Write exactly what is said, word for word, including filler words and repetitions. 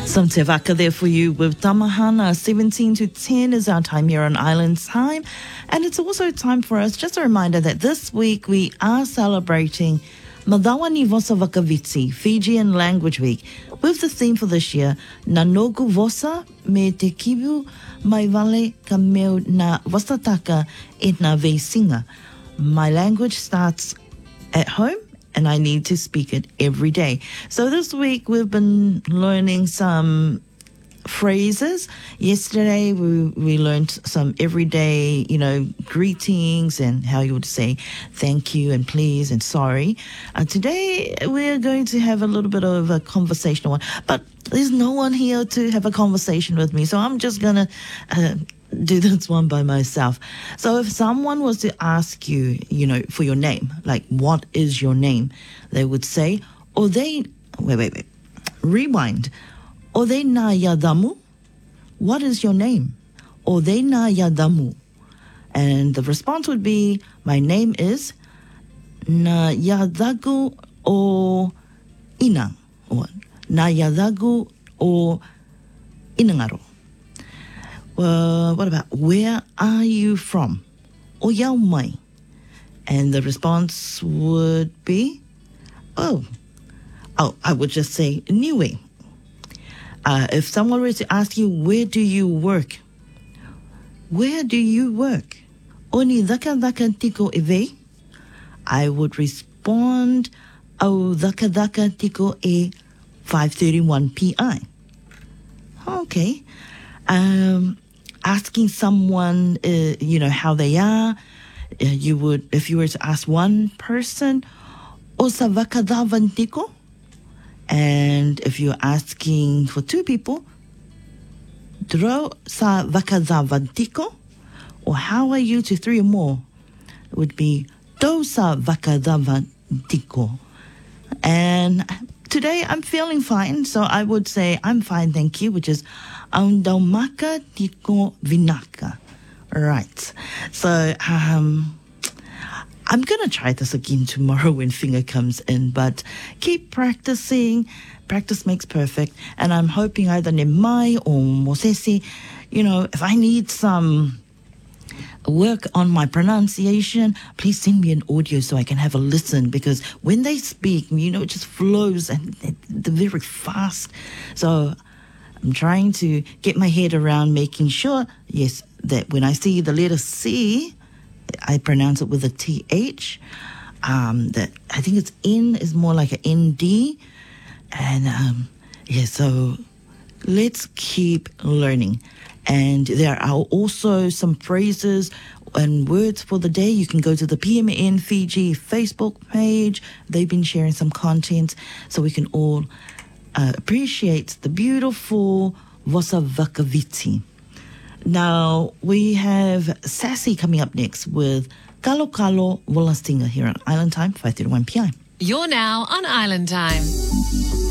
Some te waka there for you with Tamahana. seventeen to ten is our time here on Island Time. And it's also time for us, just a reminder that this week we are celebrating Madawa ni Vosa Vakaviti, Fijian Language Week, with the theme for this year, Nanogu Vosa me te kibu mai vale ka meu na wasataka e na veisinga. My language starts at home, and I need to speak it every day. So this week we've been learning some phrases. Yesterday we, we learned some everyday, you know, greetings and how you would say thank you and please and sorry. Uh, today we're going to have a little bit of a conversational one, but there's no one here to have a conversation with me, so I'm just going to uh, do this one by myself. So if someone was to ask you, you know, for your name, like what is your name, they would say, or they, wait, wait, wait, rewind. O they na yadamu? What is your name? O they na yadamu? And the response would be, my name is na yadagu o inang. Or na yadagu o inangaro. Uh, what about, where are you from? O yaumai. And the response would be, oh, oh, I would just say niue. Uh, if someone were to ask you, where do you work? Where do you work? Oni daka daka tiko eve? I would respond, au daka daka tiko e five thirty-one p m. Okay. Um, asking someone, uh, you know, how they are, uh, you would, if you were to ask one person, o sa vakadavan tiko? And if you're asking for two people, dro sa vakadavantiko, or how are you to three or more, it would be do sa vakadavantiko. And today I'm feeling fine, so I would say I'm fine, thank you, which is aundaumaka tiko vinaka. Right. So, um... I'm going to try this again tomorrow when Finger comes in, but keep practicing. Practice makes perfect. And I'm hoping either Nemai or Mosesi, you know, if I need some work on my pronunciation, please send me an audio so I can have a listen, because when they speak, you know, it just flows and they're very fast. So I'm trying to get my head around making sure, yes, that when I see the letter C, I pronounce it with a T H. Um, that I think it's N is more like an N D. And um, yeah, so let's keep learning. And there are also some phrases and words for the day. You can go to the P M N Fiji Facebook page. They've been sharing some content so we can all uh, appreciate the beautiful Vosa Vakaviti. Now, we have Sassy coming up next with Kalo Kalo Wolastinga here on Island Time, five thirty-one p m. You're now on Island Time.